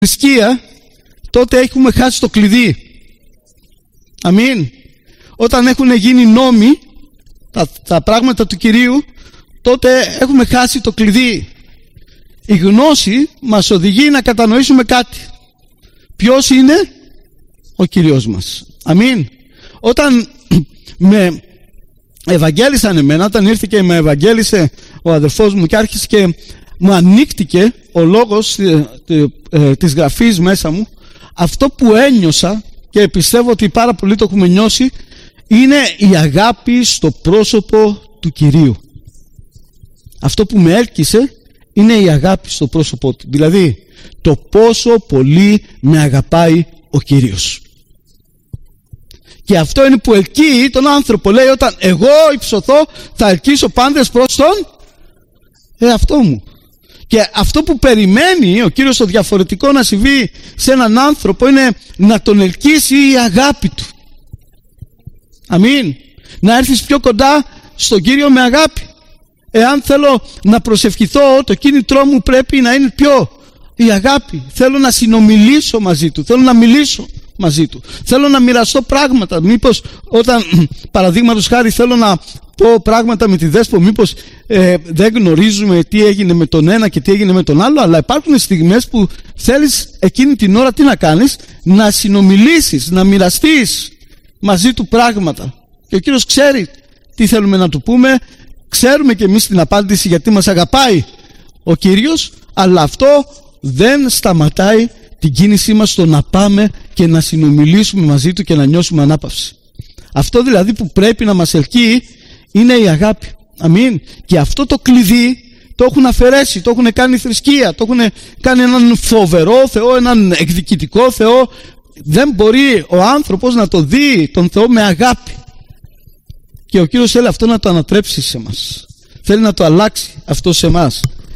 θρησκεία, τότε έχουμε χάσει το κλειδί. Αμήν. Όταν έχουν γίνει νόμοι, τα πράγματα του Κυρίου, τότε έχουμε χάσει το κλειδί. Η γνώση μας οδηγεί να κατανοήσουμε κάτι. Ποιος είναι? Ο Κύριος μας. Αμήν. Όταν με ευαγγέλισαν εμένα, όταν ήρθε και με ευαγγέλισε ο αδερφός μου και άρχισε και μου ανοίχτηκε ο λόγος της γραφής μέσα μου, αυτό που ένιωσα και πιστεύω ότι πάρα πολλοί το έχουμε νιώσει, είναι η αγάπη στο πρόσωπο του Κυρίου. Αυτό που με έλκυσε είναι η αγάπη στο πρόσωπό του. Δηλαδή το πόσο πολύ με αγαπάει ο Κύριος. Και αυτό είναι που ελκύει τον άνθρωπο. Λέει, όταν εγώ υψωθώ θα ελκύσω πάντες προς τον εαυτό μου. Και αυτό που περιμένει ο Κύριος το διαφορετικό να συμβεί σε έναν άνθρωπο είναι να τον ελκύσει η αγάπη του. Αμήν. Να έρθεις πιο κοντά στον Κύριο με αγάπη. Εάν θέλω να προσευχηθώ, το κίνητρό μου πρέπει να είναι η αγάπη. Θέλω να συνομιλήσω μαζί του, θέλω να μιλήσω μαζί του, θέλω να μοιραστώ πράγματα. Μήπως όταν παραδείγματος χάρη θέλω να πω πράγματα με τη Δέσπο, μήπως δεν γνωρίζουμε τι έγινε με τον ένα και τι έγινε με τον άλλο, αλλά υπάρχουν στιγμές που θέλεις εκείνη την ώρα τι να κάνεις? Να συνομιλήσεις, να μοιραστείς μαζί του πράγματα. Και ο Κύριος ξέρει τι θέλουμε να του πούμε. Ξέρουμε και εμείς την απάντηση, γιατί μας αγαπάει ο Κύριος, αλλά αυτό δεν σταματάει την κίνησή μας στο να πάμε και να συνομιλήσουμε μαζί του και να νιώσουμε ανάπαυση. Αυτό δηλαδή που πρέπει να μας ελκύει είναι η αγάπη. Αμήν. Και αυτό το κλειδί το έχουν αφαιρέσει, το έχουν κάνει θρησκεία, το έχουν κάνει έναν φοβερό Θεό, έναν εκδικητικό Θεό. Δεν μπορεί ο άνθρωπος να το δει τον Θεό με αγάπη. Και ο Κύριος θέλει αυτό να το ανατρέψει σε μας. Θέλει να το αλλάξει αυτό σε μας.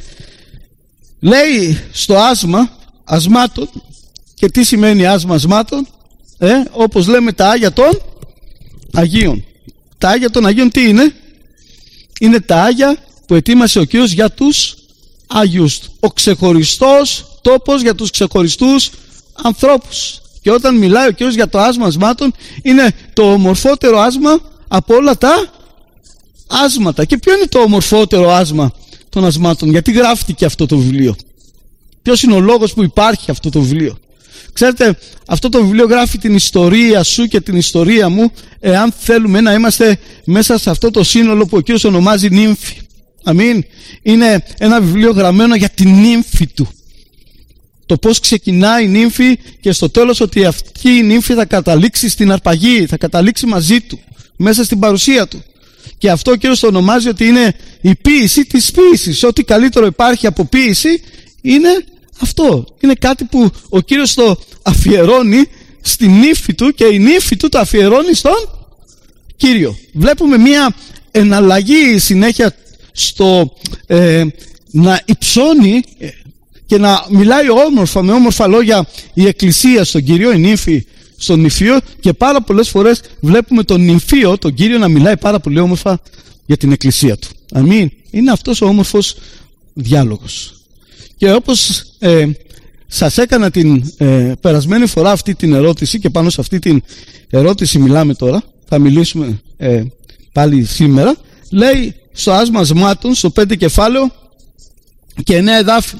Λέει στο άσμα ασμάτων. Και τι σημαίνει άσμα ασμάτων? Όπως λέμε τα Άγια των Αγίων. Τα Άγια των Αγίων τι είναι? Είναι τα Άγια που ετοίμασε ο Κύριος για τους Άγιους. Ο ξεχωριστός τόπος για τους ξεχωριστούς ανθρώπους. Και όταν μιλάει ο Κύριος για το άσμα ασμάτων, είναι το ομορφότερο άσμα από όλα τα άσματα. Και ποιο είναι το ομορφότερο άσμα των ασμάτων? Γιατί γράφτηκε αυτό το βιβλίο? Ποιος είναι ο λόγος που υπάρχει αυτό το βιβλίο? Ξέρετε, αυτό το βιβλίο γράφει την ιστορία σου και την ιστορία μου, εάν θέλουμε να είμαστε μέσα σε αυτό το σύνολο που ο Κύριος ονομάζει νύμφη. Αμήν. Είναι ένα βιβλίο γραμμένο για την νύμφη του. Το πώς ξεκινάει η νύμφη και στο τέλος ότι αυτή η νύμφη θα καταλήξει στην αρπαγή, θα καταλήξει μαζί του, μέσα στην παρουσία του. Και αυτό ο Κύριος το ονομάζει ότι είναι η ποίηση της ποίησης. Ό,τι καλύτερο υπάρχει από ποίηση είναι αυτό. Είναι κάτι που ο Κύριος το αφιερώνει στη νύφη του και η νύφη του το αφιερώνει στον Κύριο. Βλέπουμε μια εναλλαγή συνέχεια στο να υψώνει και να μιλάει όμορφα, με όμορφα λόγια η εκκλησία στον Κύριο, η νύφη στον νηφίο, και πάρα πολλές φορές βλέπουμε τον νηφίο, τον Κύριο, να μιλάει πάρα πολύ όμορφα για την εκκλησία του. Αμήν. Είναι αυτός ο όμορφος διάλογος. Και όπως σας έκανα την περασμένη φορά αυτή την ερώτηση, και πάνω σε αυτή την ερώτηση μιλάμε τώρα, θα μιλήσουμε πάλι σήμερα. Λέει στο άσμα ασμάτων, στο 5 κεφάλαιο και 9 εδάφη.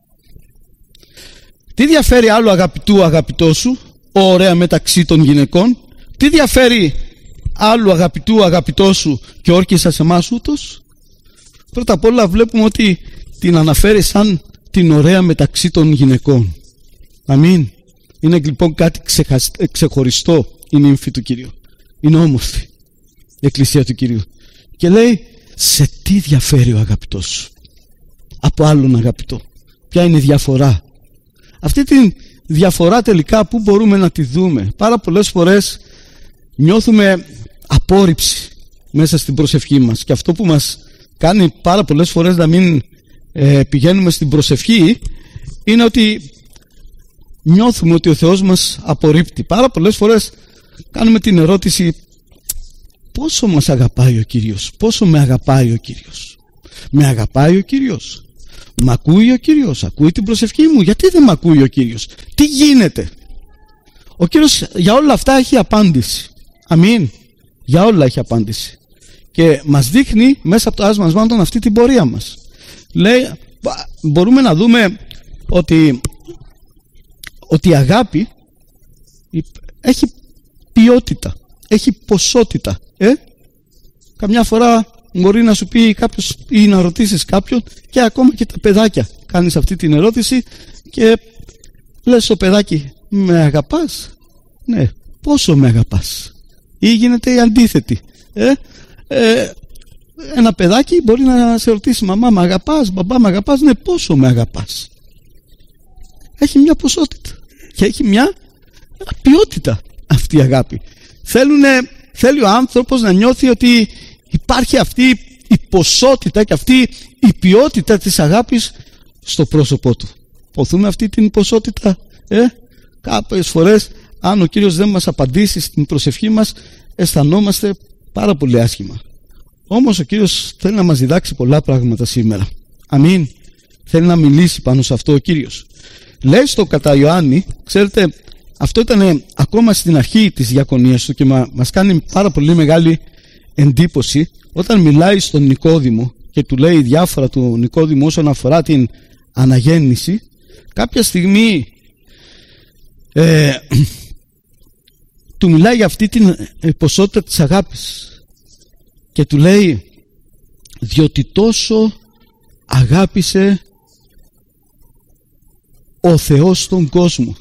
Τι διαφέρει άλλο αγαπητού αγαπητό σου, ωραία μεταξύ των γυναικών? Τι διαφέρει άλλου αγαπητού αγαπητό σου και όρκησα σε εμάς ούτως? Πρώτα απ' όλα βλέπουμε ότι την αναφέρει σαν την ωραία μεταξύ των γυναικών. Αμήν. Είναι λοιπόν κάτι ξεχωριστό η νύμφη του Κυρίου. Είναι όμορφη η εκκλησία του Κυρίου. Και λέει, σε τι διαφέρει ο αγαπητός σου από άλλον αγαπητό? Ποια είναι η διαφορά? Αυτή τη διαφορά τελικά πού μπορούμε να τη δούμε? Πάρα πολλές φορές νιώθουμε απόρριψη μέσα στην προσευχή μας, και αυτό που μας κάνει πάρα πολλές φορές να μην πηγαίνουμε στην προσευχή είναι ότι νιώθουμε ότι ο Θεός μας απορρίπτει. Πάρα πολλές φορές κάνουμε την ερώτηση, πόσο μας αγαπάει ο Κύριος? Πόσο με αγαπάει ο Κύριος? Με αγαπάει ο Κύριος? Μ' ακούει ο Κύριος, ακούει την προσευχή μου? Γιατί δεν μ' ακούει ο Κύριος? Τι γίνεται? Ο Κύριος για όλα αυτά έχει απάντηση. Αμήν. Για όλα έχει απάντηση. Και μας δείχνει μέσα από το άσμα ασμάτων αυτή την πορεία μας. Λέει, μπορούμε να δούμε ότι η αγάπη έχει ποιότητα, έχει ποσότητα. Καμιά φορά μπορεί να σου πει κάποιος ή να ρωτήσεις κάποιον, και ακόμα και τα παιδάκια κάνεις αυτή την ερώτηση και λες στο παιδάκι, με αγαπάς? Ναι. Πόσο με αγαπάς? Ή γίνεται η αντίθετη. Ένα παιδάκι μπορεί να σε ρωτήσει, μαμά με αγαπάς, μπαμπά με αγαπάς? Ναι. Πόσο με αγαπάς? Έχει μια ποσότητα και έχει μια ποιότητα αυτή η αγάπη. Θέλει ο άνθρωπος να νιώθει ότι υπάρχει αυτή η ποσότητα και αυτή η ποιότητα της αγάπης στο πρόσωπό του. Ποθούμε αυτή την ποσότητα? Κάποιες φορές, αν ο Κύριος δεν μας απαντήσει στην προσευχή μας, αισθανόμαστε πάρα πολύ άσχημα. Όμως ο Κύριος θέλει να μας διδάξει πολλά πράγματα σήμερα. Αμήν. Θέλει να μιλήσει πάνω σε αυτό ο Κύριος. Λέει στο κατά Ιωάννη, ξέρετε, αυτό ήταν ακόμα στην αρχή της διακονίας του και μας κάνει πάρα πολύ μεγάλη εντύπωση όταν μιλάει στον Νικόδημο και του λέει διάφορα του Νικόδημου όσον αφορά την αναγέννηση. Κάποια στιγμή του μιλάει για αυτή την ποσότητα της αγάπης και του λέει, διότι τόσο αγάπησε ο Θεός τον κόσμο,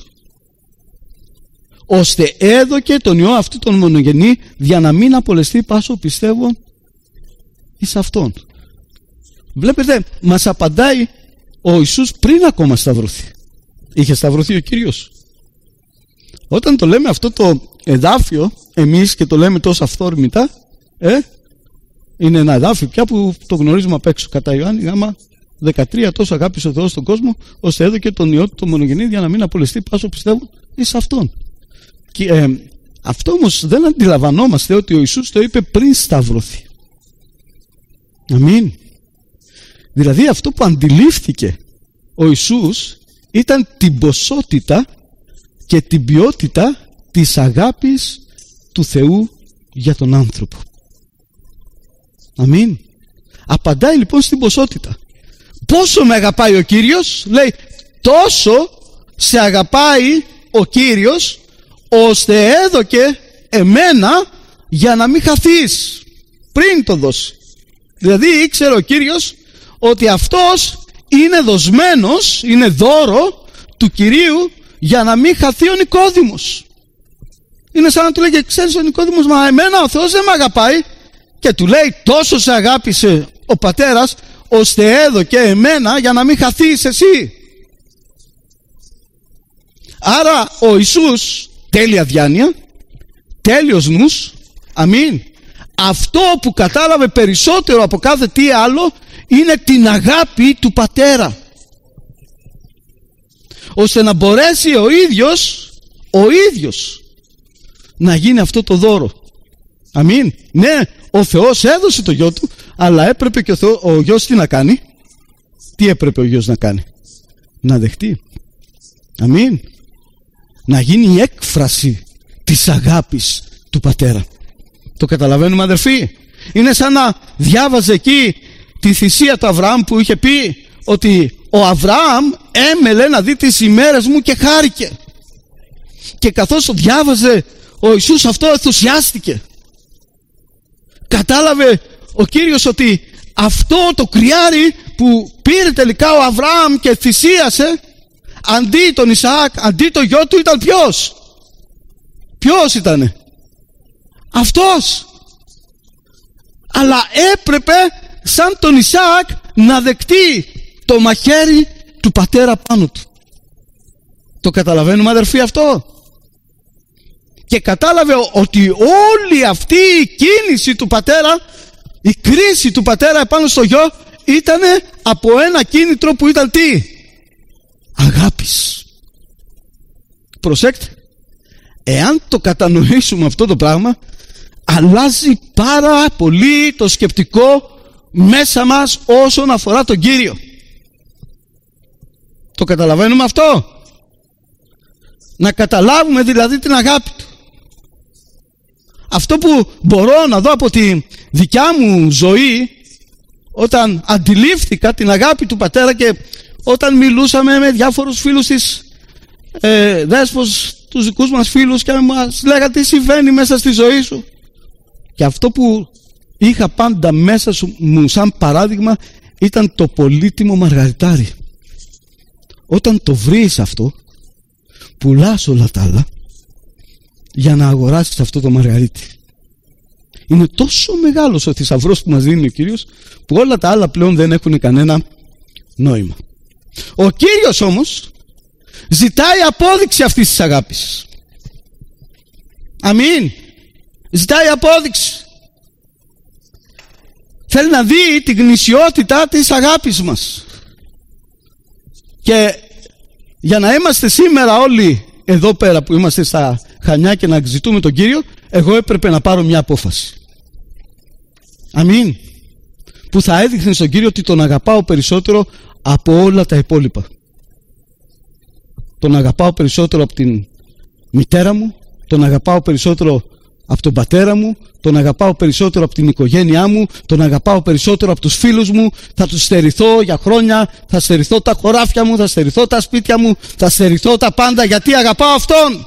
ώστε έδωκε τον Υιό αυτού τον μονογενή, για να μην απολεστεί πάσο πιστεύων εις Αυτόν. Βλέπετε, μας απαντάει ο Ιησούς πριν ακόμα σταυρωθεί. Είχε σταυρωθεί ο Κύριος? Όταν το λέμε αυτό το εδάφιο εμείς και το λέμε τόσο αυθόρμητα, είναι ένα εδάφιο πια που το γνωρίζουμε απ' έξω. Κατά Ιωάννη γάμα 13, τόσο αγάπησε ο Θεός τον κόσμο, ώστε έδωκε τον Υιό του τον μονογενή, για να μην απολεστεί πάσο πιστεύουν εις Αυτόν. Και αυτό όμως δεν αντιλαμβανόμαστε ότι ο Ιησούς το είπε πριν σταυρωθεί. Αμήν. Δηλαδή αυτό που αντιλήφθηκε ο Ιησούς ήταν την ποσότητα και την ποιότητα της αγάπης του Θεού για τον άνθρωπο. Αμήν. Απαντάει λοιπόν στην ποσότητα. Πόσο με αγαπάει ο Κύριος? Λέει, τόσο σε αγαπάει ο Κύριος, ώστε έδωκε εμένα για να μην χαθείς, πριν το δώσει. Δηλαδή ήξερε ο Κύριος ότι αυτός είναι δοσμένος, είναι δώρο του Κυρίου, για να μην χαθεί ο Νικόδημος. Είναι σαν να του λέγε, ξέρεις ο Νικόδημος, μα εμένα ο Θεός δεν με αγαπάει. Και του λέει, τόσο σε αγάπησε ο Πατέρας, ώστε έδωκε εμένα για να μην χαθείς εσύ. Άρα ο Ιησούς, τέλεια διάνοια, τέλειος νους, αμήν. Αυτό που κατάλαβε περισσότερο από κάθε τι άλλο είναι την αγάπη του Πατέρα, ώστε να μπορέσει ο ίδιος να γίνει αυτό το δώρο. Αμήν. Ναι, ο Θεός έδωσε το γιο του, αλλά έπρεπε και ο γιος τι να κάνει? Τι έπρεπε ο γιος να κάνει? Να δεχτεί. Αμήν. Να γίνει η έκφραση της αγάπης του Πατέρα. Το καταλαβαίνουμε, αδερφοί? Είναι σαν να διάβαζε εκεί τη θυσία του Αβραάμ, που είχε πει ότι ο Αβραάμ έμελε να δει τις ημέρες μου και χάρηκε. Και καθώς το διάβαζε ο Ιησούς αυτό, ενθουσιάστηκε. Κατάλαβε ο Κύριος ότι αυτό το κρυάρι που πήρε τελικά ο Αβραάμ και θυσίασε, αντί τον Ισαάκ, αντί το γιο του, ήταν ποιος? Ποιος ήτανε? Αυτός. Αλλά έπρεπε σαν τον Ισαάκ να δεκτεί το μαχαίρι του Πατέρα πάνω του. Το καταλαβαίνουμε, αδερφοί, αυτό? Και κατάλαβε ότι όλη αυτή η κίνηση του Πατέρα, η κρίση του Πατέρα επάνω στο γιο, ήταν από ένα κίνητρο που ήταν τι? Αγάπης. Προσέξτε, εάν το κατανοήσουμε αυτό το πράγμα, αλλάζει πάρα πολύ το σκεπτικό μέσα μας όσον αφορά τον Κύριο. Το καταλαβαίνουμε αυτό? Να καταλάβουμε δηλαδή την αγάπη του. Αυτό που μπορώ να δω από τη δικιά μου ζωή, όταν αντιλήφθηκα την αγάπη του Πατέρα και όταν μιλούσαμε με διάφορους φίλους της Δέσπος, τους δικούς μας φίλους, και μας λέγανε τι συμβαίνει μέσα στη ζωή σου, και αυτό που είχα πάντα μέσα μου σαν παράδειγμα ήταν το πολύτιμο μαργαριτάρι. Όταν το βρεις αυτό, πουλάς όλα τα άλλα για να αγοράσεις αυτό το μαργαρίτι. Είναι τόσο μεγάλος ο θησαυρός που μας δίνει ο Κύριος, που όλα τα άλλα πλέον δεν έχουν κανένα νόημα. Ο Κύριος όμως ζητάει απόδειξη αυτής της αγάπης. Αμήν. Ζητάει απόδειξη. Θέλει να δει την γνησιότητα της αγάπης μας. Και για να είμαστε σήμερα όλοι εδώ πέρα που είμαστε στα Χανιά και να ζητούμε τον Κύριο, εγώ έπρεπε να πάρω μια απόφαση. Αμήν. Που θα έδειχνε στον Κύριο ότι τον αγαπάω περισσότερο από όλα τα υπόλοιπα. Τον αγαπάω περισσότερο από την μητέρα μου, τον αγαπάω περισσότερο από τον πατέρα μου, τον αγαπάω περισσότερο από την οικογένειά μου, τον αγαπάω περισσότερο από τους φίλους μου. Θα τους στερηθώ για χρόνια, θα στερηθώ τα χωράφια μου, θα στερηθώ τα σπίτια μου, θα στερηθώ τα πάντα, γιατί αγαπάω Αυτόν.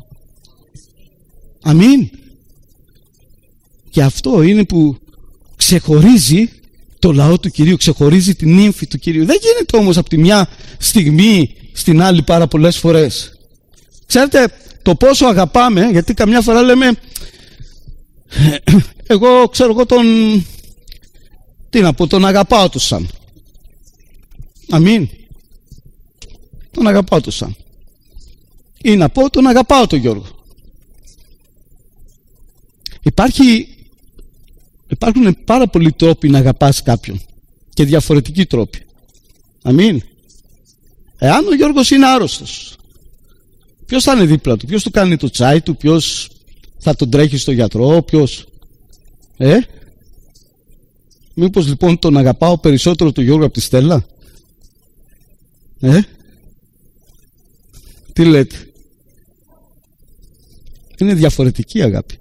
Αμήν. Και αυτό είναι που ξεχωρίζει το λαό του Κυρίου, ξεχωρίζει την ύμφη του Κυρίου. Δεν γίνεται όμως από τη μια στιγμή στην άλλη πάρα πολλές φορές. Ξέρετε το πόσο αγαπάμε, γιατί καμιά φορά λέμε εγώ ξέρω εγώ τον αγαπάω το σαν. Αμήν. Τον αγαπάω το σαν. Ή να πω τον αγαπάω τον Γιώργο. Υπάρχουν πάρα πολλοί τρόποι να αγαπάς κάποιον και διαφορετικοί τρόποι. Αμήν. Εάν ο Γιώργος είναι άρρωστος, ποιος θα είναι δίπλα του, ποιος του κάνει το τσάι του, ποιος θα τον τρέχει στο γιατρό, ποιος? Μήπως λοιπόν τον αγαπάω περισσότερο τον Γιώργο από τη Στέλλα? Τι λέτε? Είναι διαφορετική αγάπη.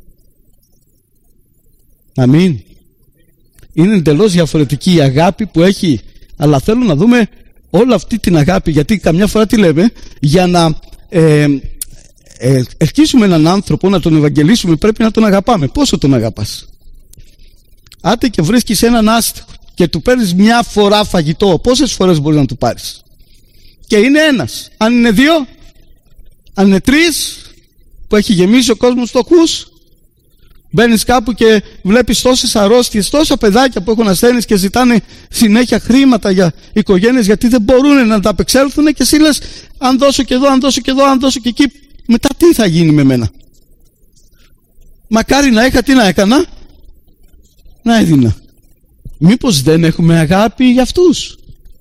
Αμήν. Είναι εντελώς διαφορετική η αγάπη που έχει. Αλλά θέλω να δούμε όλη αυτή την αγάπη, γιατί καμιά φορά τι λέμε? Για να ελκύσουμε έναν άνθρωπο, να τον ευαγγελίσουμε, πρέπει να τον αγαπάμε. Πόσο τον αγαπάς? Άτε και βρίσκεις έναν άστιχο και του παίρνεις μια φορά φαγητό, πόσες φορές μπορείς να του πάρεις? Και είναι ένας. Αν είναι δύο, αν είναι τρεις, που έχει γεμίσει ο κόσμος φτωχούς, μπαίνεις κάπου και βλέπεις τόσες αρρώστιες, τόσα παιδάκια που έχουν ασθένειες και ζητάνε συνέχεια χρήματα για οικογένειες, γιατί δεν μπορούν να τα απεξέλθουν, και εσύ λες αν δώσω και εδώ, αν δώσω και εδώ, αν δώσω και εκεί, μετά τι θα γίνει με μένα? Μακάρι να είχα, τι να έκανα? Να έδινα. Μήπως δεν έχουμε αγάπη για αυτούς?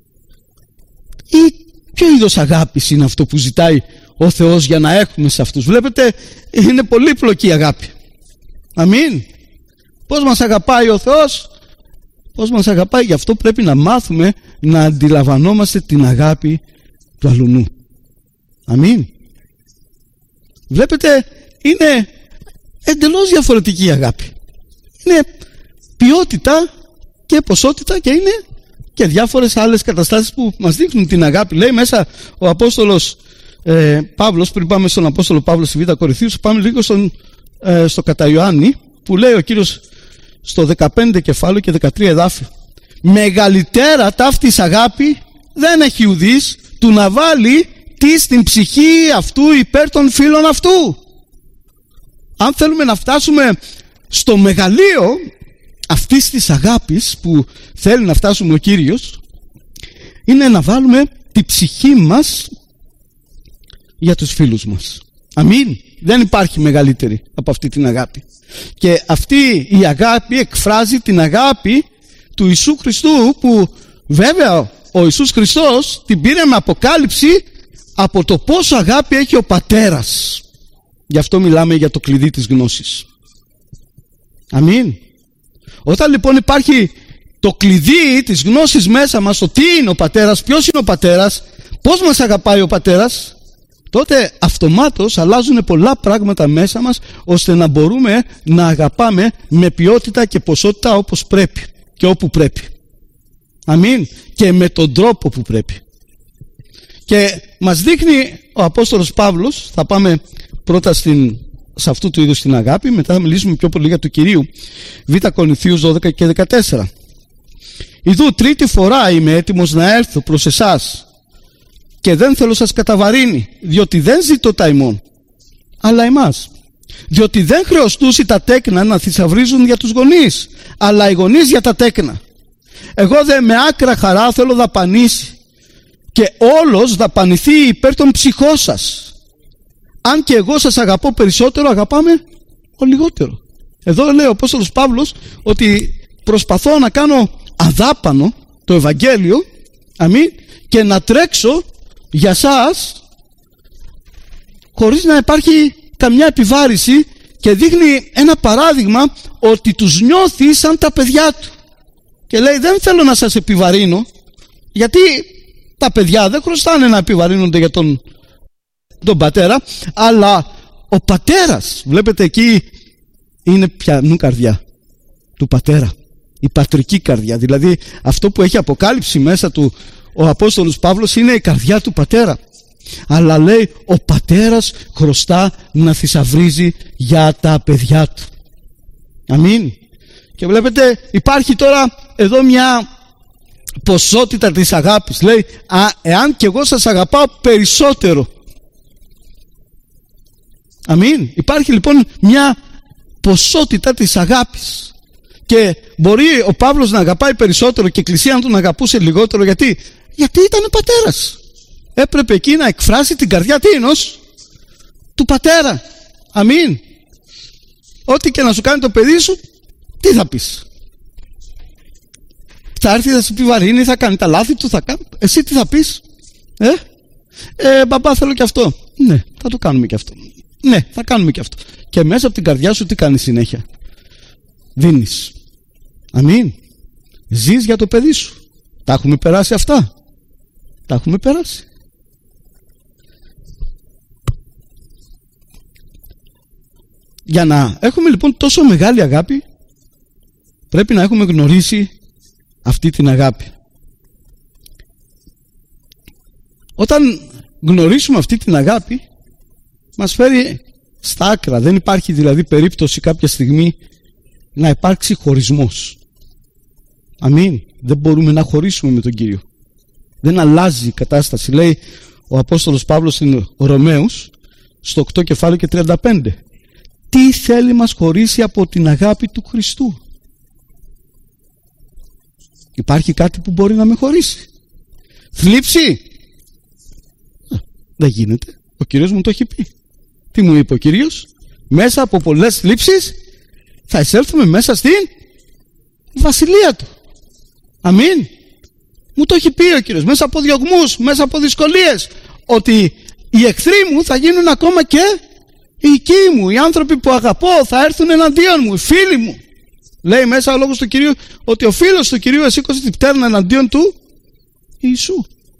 Ή ποιο είδος αγάπης είναι αυτό που ζητάει ο Θεός για να έχουμε σε αυτούς? Βλέπετε, είναι πολύπλοκη η αγάπη. Αμήν. Πώς μας αγαπάει ο Θεός? Πώς μας αγαπάει? Γι' αυτό πρέπει να μάθουμε να αντιλαμβανόμαστε την αγάπη του αλουνού. Αμήν. Βλέπετε, είναι εντελώς διαφορετική η αγάπη. Είναι ποιότητα και ποσότητα, και είναι και διάφορες άλλες καταστάσεις που μας δείχνουν την αγάπη. Λέει μέσα ο Απόστολος Παύλος, πριν πάμε στον Απόστολο Παύλο στη Β' Κορινθίους, πάμε λίγο στο κατά Ιωάννη, που λέει ο Κύριος στο 15 κεφάλαιο και 13 εδάφιο: μεγαλύτερα ταύτης αγάπη δεν έχει ουδής, του να βάλει τι στην ψυχή αυτού υπέρ των φίλων αυτού. Αν θέλουμε να φτάσουμε στο μεγαλείο αυτής της αγάπης που θέλει να φτάσουμε ο Κύριος, είναι να βάλουμε τη ψυχή μας για τους φίλους μας. Αμήν. Δεν υπάρχει μεγαλύτερη από αυτή την αγάπη. Και αυτή η αγάπη εκφράζει την αγάπη του Ιησού Χριστού, που βέβαια ο Ιησούς Χριστός την πήρε με αποκάλυψη από το πόσο αγάπη έχει ο Πατέρας. Γι' αυτό μιλάμε για το κλειδί της γνώσης. Αμήν. Όταν λοιπόν υπάρχει το κλειδί της γνώσης μέσα μας, το τι είναι ο Πατέρας, ποιος είναι ο Πατέρας, πώς μας αγαπάει ο Πατέρας, τότε αυτομάτως αλλάζουν πολλά πράγματα μέσα μας, ώστε να μπορούμε να αγαπάμε με ποιότητα και ποσότητα όπως πρέπει και όπου πρέπει. Αμήν. Και με τον τρόπο που πρέπει. Και μας δείχνει ο Απόστολος Παύλος, θα πάμε πρώτα σε αυτού του είδους την αγάπη, μετά θα μιλήσουμε πιο πολύ για του Κυρίου. Β Κορινθίους 12 και 14. Ιδού τρίτη φορά είμαι έτοιμος να έρθω προς εσάς και δεν θέλω σας καταβαρύνει, διότι δεν ζητώ τα ημών, αλλά εμάς. Διότι δεν χρεωστούσι τα τέκνα να θησαυρίζουν για τους γονείς, αλλά οι γονείς για τα τέκνα. Εγώ δε με άκρα χαρά θέλω δαπανίσει και όλος δαπανηθεί υπέρ των ψυχών σας. Αν και εγώ σας αγαπώ περισσότερο, αγαπάμε ο λιγότερο. Εδώ λέει ο Απόστολος Παύλος ότι προσπαθώ να κάνω αδάπανο το Ευαγγέλιο, αμήν, και να τρέξω για σας χωρίς να υπάρχει καμιά επιβάρηση, και δείχνει ένα παράδειγμα ότι τους νιώθει σαν τα παιδιά του και λέει δεν θέλω να σας επιβαρύνω, γιατί τα παιδιά δεν χρωστάνε να επιβαρύνονται για τον πατέρα, αλλά ο πατέρας, βλέπετε εκεί είναι ποιανού καρδιά? Του πατέρα, η πατρική καρδιά. Δηλαδή αυτό που έχει αποκάλυψει μέσα του ο Απόστολος Παύλος είναι η καρδιά του πατέρα. Αλλά λέει ο πατέρας χρωστά να θησαυρίζει για τα παιδιά του. Αμήν. Και βλέπετε υπάρχει τώρα εδώ μια ποσότητα της αγάπης. Λέει εάν και εγώ σας αγαπάω περισσότερο. Αμήν. Υπάρχει λοιπόν μια ποσότητα της αγάπης. Και μπορεί ο Παύλος να αγαπάει περισσότερο και η Εκκλησία να τον αγαπούσε λιγότερο. Γιατί ήταν πατέρας. Έπρεπε εκεί να εκφράσει την καρδιά τίνος του πατέρα. Αμήν. Ό,τι και να σου κάνει το παιδί σου, τι θα πεις? Θα έρθει, θα σου επιβαρύνει, θα κάνει τα λάθη του, θα κάνει. Εσύ τι θα πεις? Μπαμπά θέλω και αυτό. Ναι, θα το κάνουμε και αυτό. Ναι, θα κάνουμε και αυτό. Και μέσα από την καρδιά σου τι κάνεις συνέχεια? Δίνεις. Αμήν. Ζεις για το παιδί σου. Τα έχουμε περάσει αυτά. Τα έχουμε περάσει. Για να έχουμε λοιπόν τόσο μεγάλη αγάπη, πρέπει να έχουμε γνωρίσει αυτή την αγάπη. Όταν γνωρίσουμε αυτή την αγάπη, μας φέρει στα άκρα. Δεν υπάρχει δηλαδή περίπτωση κάποια στιγμή να υπάρξει χωρισμός. Αμήν. Δεν μπορούμε να χωρίσουμε με τον Κύριο. Δεν αλλάζει η κατάσταση. Λέει ο Απόστολος Παύλος στην Ρωμαίους στο 8 κεφάλαιο και 35. Τι θέλει μας χωρίσει από την αγάπη του Χριστού? Υπάρχει κάτι που μπορεί να με χωρίσει? Θλίψη? Δεν γίνεται. Ο Κύριος μου το έχει πει. Τι μου είπε ο Κύριος? Μέσα από πολλές θλίψεις θα εισέλθουμε μέσα στην βασιλεία του. Αμήν. Μου το έχει πει ο Κύριος. Μέσα από διωγμούς, μέσα από δυσκολίες, ότι οι εχθροί μου θα γίνουν ακόμα και οι οικοί μου. Οι άνθρωποι που αγαπώ θα έρθουν εναντίον μου. Οι φίλοι μου. Λέει μέσα ο λόγος του Κυρίου ότι ο φίλος του Κυρίου εσήκωσε την πτέρνα εναντίον του Ιησού.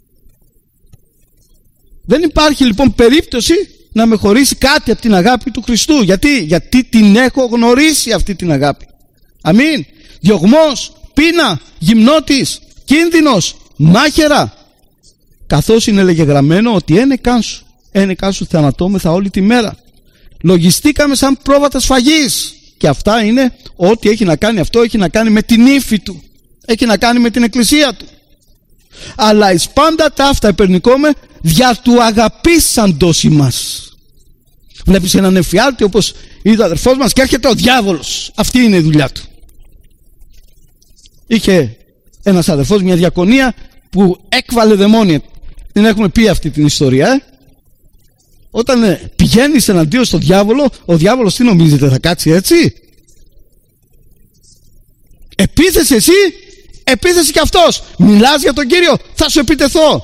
Δεν υπάρχει λοιπόν περίπτωση να με χωρίσει κάτι από την αγάπη του Χριστού. Γιατί την έχω γνωρίσει αυτή την αγάπη. Αμήν. Διωγμός, πείνα, γυμνότης, κίνδυνος, μάχαιρα. Καθώς είναι λέγεγραμμένο ότι ένεκάν σου θανατώμεθα όλη τη μέρα. Λογιστήκαμε σαν πρόβατα σφαγής. Και αυτά είναι ό,τι έχει να κάνει αυτό, έχει να κάνει με την ύφη του. Έχει να κάνει με την εκκλησία του. Αλλά εις πάντα τα αυτά επερνικόμε δια του αγαπήσαντος ημάς. Βλέπεις έναν εφιάλτη όπως είδε ο αδερφός μας και έρχεται ο διάβολος. Αυτή είναι η δουλειά του. Είχε ένας αδερφός μια διακονία που έκβαλε δαιμόνια. Την έχουμε πει αυτή την ιστορία. Όταν πηγαίνεις εναντίον στον διάβολο, ο διάβολος τι νομίζετε, θα κάτσει έτσι? Επίθεση εσύ, επίθεση κι αυτός. Μιλάς για τον Κύριο, θα σου επιτεθώ.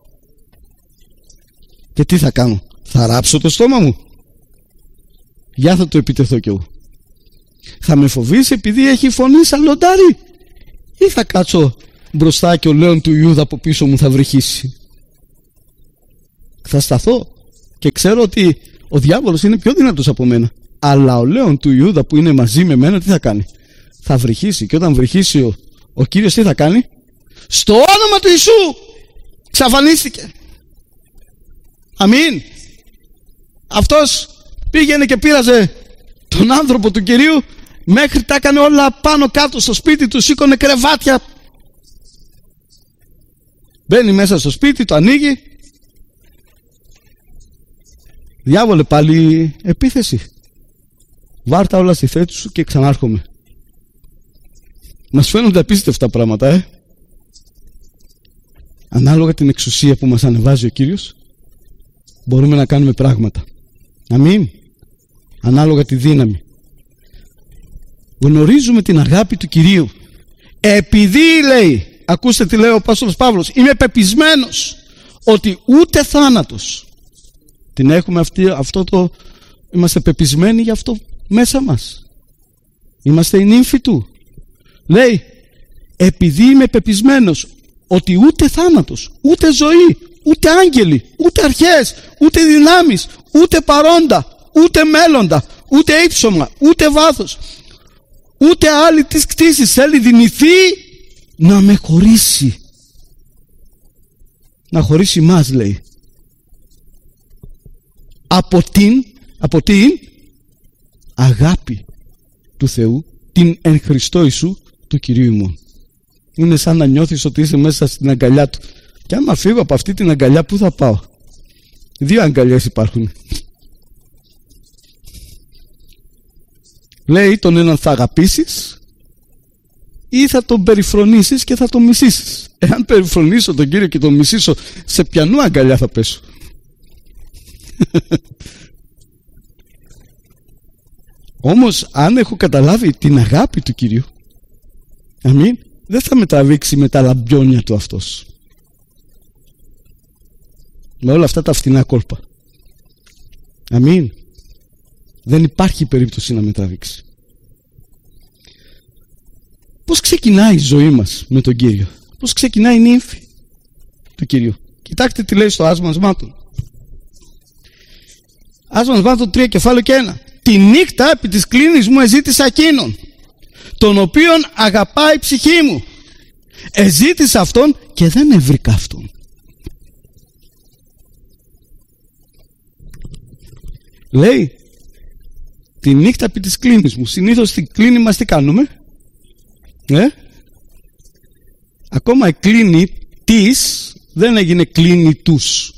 Και τι θα κάνω? Θα ράψω το στόμα μου? Για θα το επιτεθώ κι εγώ. Θα με φοβήσει επειδή έχει φωνή σαν λοντάρι? Ή θα κάτσω μπροστά και ο λέον του Ιούδα από πίσω μου θα βρυχήσει? Θα σταθώ και ξέρω ότι ο διάβολος είναι πιο δυνατός από μένα. Αλλά ο λέον του Ιούδα που είναι μαζί με μένα τι θα κάνει? Θα βρυχήσει. Και όταν βρυχήσει ο Κύριος τι θα κάνει? Στο όνομα του Ιησού εξαφανίστηκε. Αμήν. Αυτός πήγαινε και πείραζε τον άνθρωπο του Κυρίου, μέχρι τα έκανε όλα πάνω κάτω στο σπίτι του, σήκωνε κρεβάτια. Μπαίνει μέσα στο σπίτι, το ανοίγει. Διάβολε, πάλι επίθεση. Βάρτα όλα στη θέση σου και ξανάρχομαι. Μας φαίνονται απίστευτα πράγματα, Ανάλογα την εξουσία που μας ανεβάζει ο Κύριος, μπορούμε να κάνουμε πράγματα. Αμήν. Ανάλογα τη δύναμη. Γνωρίζουμε την αγάπη του Κυρίου. Επειδή, λέει, ακούστε τι λέει ο Απόστολος Παύλος, είμαι πεπισμένος ότι ούτε θάνατος. Την έχουμε είμαστε πεπισμένοι γι' αυτό μέσα μας. Είμαστε οι νύμφοι του. Λέει, επειδή είμαι πεπισμένος ότι ούτε θάνατος, ούτε ζωή, ούτε άγγελοι, ούτε αρχές, ούτε δυνάμεις, ούτε παρόντα, ούτε μέλλοντα, ούτε ύψωμα, ούτε βάθος, ούτε άλλη της κτήσης θέλει δυνηθεί να με χωρίσει. Να χωρίσει μας, λέει, από την αγάπη του Θεού, την εν Χριστώ Ιησού του Κυρίου μου. Είναι σαν να νιώθεις ότι είσαι μέσα στην αγκαλιά του. Και άμα φύγω από αυτή την αγκαλιά, πού θα πάω? 2 αγκαλιές υπάρχουν. Λέει, τον έναν θα αγαπήσεις ή θα τον περιφρονήσεις και θα τον μισήσεις. Εάν περιφρονήσω τον Κύριο και τον μισήσω, σε ποιανού αγκαλιά θα πέσω? Όμως αν έχω καταλάβει την αγάπη του Κυρίου, αμήν, δεν θα με τραβήξει με τα λαμπιόνια του αυτός, με όλα αυτά τα φτηνά κόλπα. Αμήν. Δεν υπάρχει περίπτωση να με τραβήξει. Πώς ξεκινάει η ζωή μας με τον Κύριο? Πώς ξεκινάει η νύμφη του Κυρίου? Κοιτάξτε τι λέει στο Άσμα Σμάτων. Άσμα Σμάτων 3 κεφάλαιο και 1. Τη νύχτα επί της κλίνης μου εζήτησα εκείνον, τον οποίον αγαπάει η ψυχή μου. Εζήτησα αυτόν και δεν ευρήκα αυτόν. Λέει, τη νύχτα επί της κλίνης μου. Συνήθως στην κλίνη μας τι κάνουμε? Ακόμα η κλίνη της δεν έγινε κλίνη τους.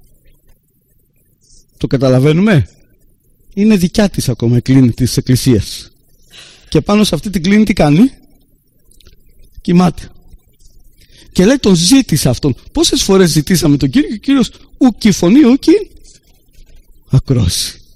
Το καταλαβαίνουμε? Είναι δικιά της ακόμα η κλίνη της Εκκλησίας. Και πάνω σε αυτή την κλίνη τι κάνει? Κοιμάται. Και λέει, τον ζήτησα αυτόν. Πόσες φορές ζητήσαμε τον Κύριο και ο Κύριος ουκ η φωνή ουκ ακρόση.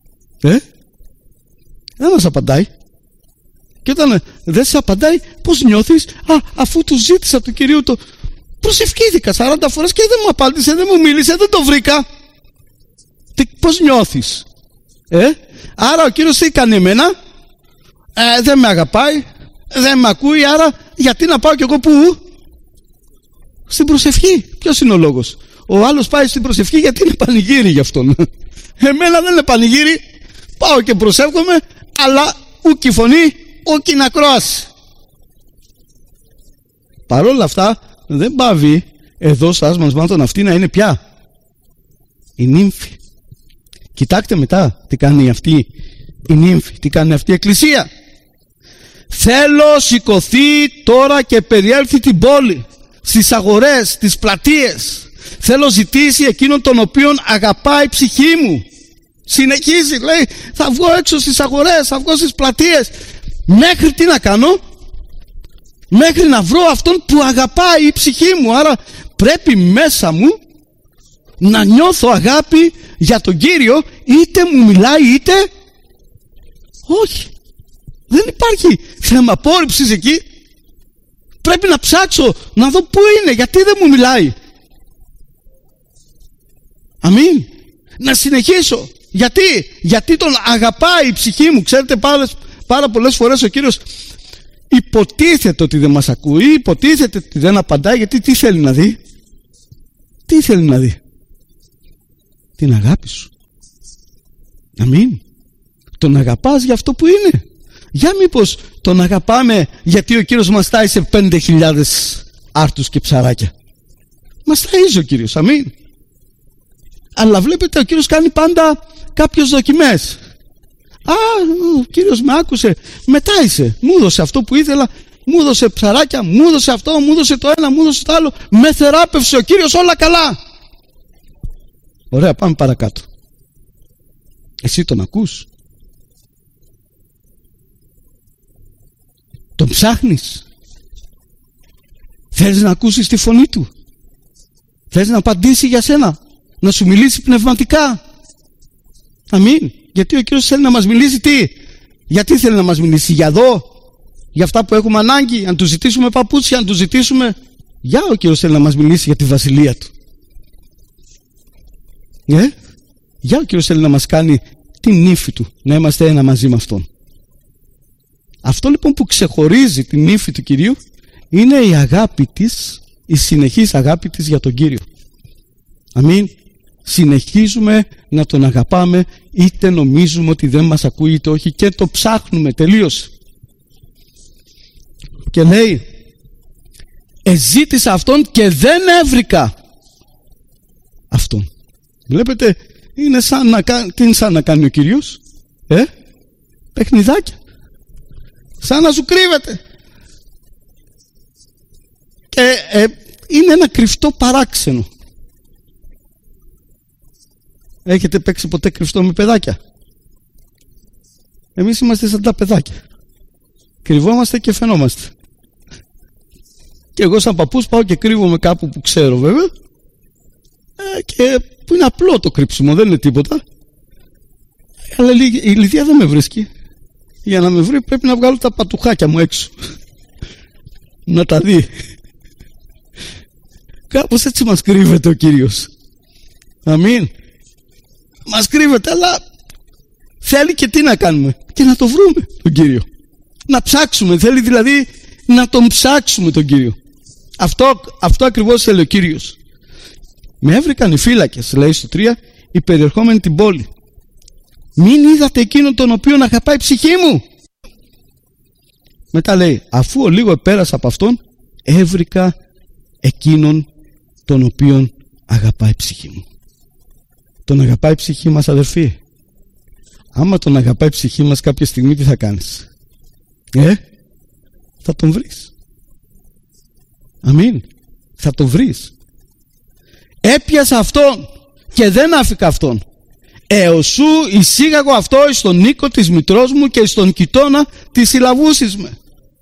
Δεν μας απαντάει. Και όταν δεν σε απαντάει, πώς νιώθεις? Αφού του ζήτησα του Κυρίου, το προσευχήθηκα 40 φορές και δεν μου απάντησε, δεν μου μίλησε, δεν το βρήκα. Πώς νιώθεις? Άρα ο Κύριος τι κάνει εμένα? Δεν με αγαπάει, δεν με ακούει, άρα γιατί να πάω κι εγώ πού? Στην προσευχή. Ποιος είναι ο λόγος? Ο άλλος πάει στην προσευχή γιατί είναι πανηγύρι γι' αυτόν. Εμένα δεν είναι πανηγύρι. Πάω και προσεύχομαι, αλλά ούκ η φωνή, ούκ η ακρόαση. Παρ' όλα αυτά δεν πάβει εδώ στο Άσμα Σμάτων αυτή να είναι πια η νύμφη. Κοιτάξτε μετά τι κάνει αυτή η νύμφη, τι κάνει αυτή η εκκλησία. Θέλω σηκωθεί τώρα και περιέλθει την πόλη, στις αγορές, στις πλατείες. Θέλω ζητήσει εκείνον τον οποίον αγαπάει η ψυχή μου. Συνεχίζει, λέει, θα βγω έξω στις αγορές, θα βγω στις πλατείες. Μέχρι τι να κάνω? Μέχρι να βρω αυτόν που αγαπάει η ψυχή μου. Άρα πρέπει μέσα μου να νιώθω αγάπη για τον Κύριο, είτε μου μιλάει είτε όχι. Δεν υπάρχει θέμα απόρριψης εκεί. Πρέπει να ψάξω να δω πού είναι, γιατί δεν μου μιλάει. Αμήν. Να συνεχίσω. Γιατί τον αγαπάει η ψυχή μου. Ξέρετε, πάρα πολλές φορές ο Κύριος υποτίθεται ότι δεν μας ακούει, υποτίθεται ότι δεν απαντάει, γιατί τι θέλει να δει? Τι θέλει να δει? την αγάπη σου. Αμήν. Τον αγαπάς για αυτό που είναι. Για μήπως τον αγαπάμε γιατί ο Κύριος μας τάισε 5.000 άρτους και ψαράκια. Μας ταΐζει ο Κύριος, αμήν. Αλλά βλέπετε, ο Κύριος κάνει πάντα κάποιες δοκιμές. Ο Κύριος με άκουσε, με τάισε, μου έδωσε αυτό που ήθελα, μου έδωσε ψαράκια, μου έδωσε αυτό, μου έδωσε το ένα, μου έδωσε το άλλο, με θεράπευσε ο Κύριος, όλα καλά. Ωραία, πάμε παρακάτω. Εσύ τον ακούς? Τον ψάχνεις? Θέλεις να ακούσεις τη φωνή του? Θέλεις να απαντήσει για σένα, να σου μιλήσει πνευματικά? Αμήν. Γιατί ο Κύριος θέλει να μας μιλήσει τι? Γιατί θέλει να μας μιλήσει? Για εδώ, για αυτά που έχουμε ανάγκη, αν του ζητήσουμε παπούτσια, αν του ζητήσουμε. Για ο Κύριος θέλει να μας μιλήσει για τη βασιλεία του. Για ο Κύριος θέλει να μας κάνει την ύφη του, να είμαστε ένα μαζί με Αυτόν. Αυτό λοιπόν που ξεχωρίζει την ύφη του Κυρίου είναι η αγάπη της, η συνεχής αγάπη της για τον Κύριο. Αμήν. Συνεχίζουμε να τον αγαπάμε, είτε νομίζουμε ότι δεν μας ακούει είτε όχι, και το ψάχνουμε. Τελείωσε. Και λέει, εζήτησα Αυτόν και δεν έβρικα Αυτόν. Βλέπετε, είναι σαν να κάνει, τι είναι σαν να κάνει ο Κύριος? Παιχνιδάκια. Σαν να σου κρύβεται. Και είναι ένα κρυφτό παράξενο. Έχετε παίξει ποτέ κρυφτό με παιδάκια? Εμείς είμαστε σαν τα παιδάκια. Κρυβόμαστε και φαινόμαστε. Και εγώ σαν παππούς πάω και κρύβομαι κάπου που ξέρω βέβαια, και που είναι απλό το κρύψιμο, δεν είναι τίποτα. Αλλά η Λιδία δεν με βρίσκει. Για να με βρει πρέπει να βγάλω τα πατουχάκια μου έξω. Να τα δει. Κάπως έτσι μας κρύβεται ο Κύριος. Αμήν. Μας κρύβεται, αλλά θέλει και τι να κάνουμε? Και να το βρούμε τον Κύριο. Να ψάξουμε, θέλει δηλαδή να τον ψάξουμε τον Κύριο. Αυτό ακριβώς θέλει ο Κύριος. Με έβρικαν οι φύλακες, λέει στο 3, οι περιερχόμενοι την πόλη. Μην είδατε εκείνον τον οποίον αγαπάει η ψυχή μου? Μετά λέει, αφού ο λίγο επέρασα από αυτόν, έβρικα εκείνον τον οποίον αγαπάει η ψυχή μου. Τον αγαπάει η ψυχή μας, αδερφοί? Άμα τον αγαπάει η ψυχή μας, κάποια στιγμή τι θα κάνεις? Θα τον βρεις. Αμήν. Θα τον βρεις. Έπιασα αυτόν και δεν άφηκα αυτόν. Εωσού εισήγαγω αυτό στον οίκο της μητρός μου και στον κοιτώνα της συλλαβούσης με.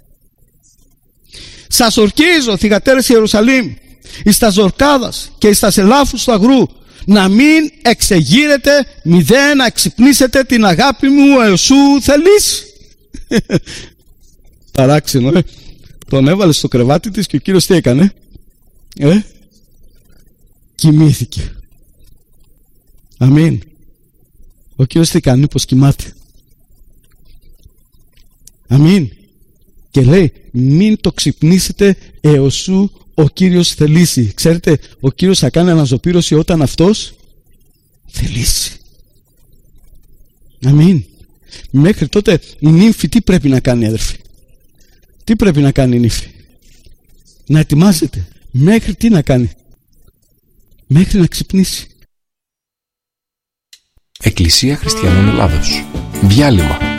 Σας ορκίζω, θυγατέρες Ιερουσαλήμ, εις τα ζορκάδας και εις τα ελάφους του αγρού, να μην εξεγείρετε, μηδέν να εξυπνήσετε την αγάπη μου εωσού θελήσει. Παράξενο, Τον έβαλε στο κρεβάτι της και ο Κύριος τι έκανε? Κοιμήθηκε. Αμήν. Ο Κύριος τι κάνει? Πως κοιμάται. Αμήν. Και λέει, μην το ξυπνήσετε εωσού ο Κύριος θελήσει. Ξέρετε, ο Κύριος θα κάνει αναζωπήρωση όταν αυτός θελήσει. Αμήν. Μέχρι τότε η νύμφη τι πρέπει να κάνει, αδερφοί? Τι πρέπει να κάνει η νύμφη? Να ετοιμάζεται. Μέχρι τι να κάνει? Μέχρι να ξυπνήσει. Εκκλησία Χριστιανών Ελλάδος. Διάλειμμα.